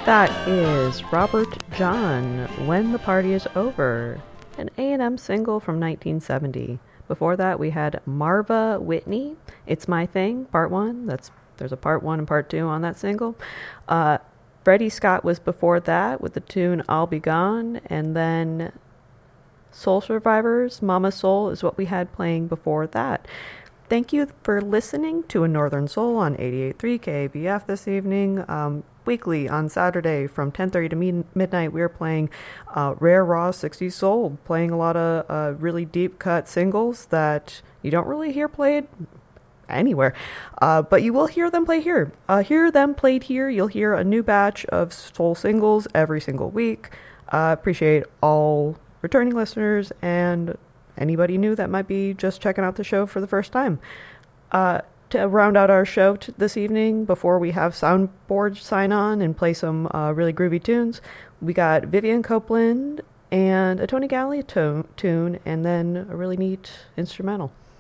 That is Robert John, When the Party is Over, an A&M single from 1970. Before that, we had Marva Whitney, It's My Thing, Part 1. There's a Part 1 and Part 2 on that single. Freddie Scott was before that with the tune I'll Be Gone, and then Soul Survivors, Mama Soul is what we had playing before that. Thank you for listening to A Northern Soul on 88.3 KABF this evening. Weekly on Saturday from 10:30 to midnight, we are playing Rare Raw 60s Soul, playing a lot of really deep cut singles that you don't really hear played anywhere, but you will hear them play here. Hear them played here. You'll hear a new batch of soul singles every single week. Appreciate all returning listeners and anybody new that might be just checking out the show for the first time. To round out our show this evening, before we have Soundboard sign on and play some really groovy tunes, we got Vivian Copeland and a Tony Gallia tune, and then a really neat instrumental.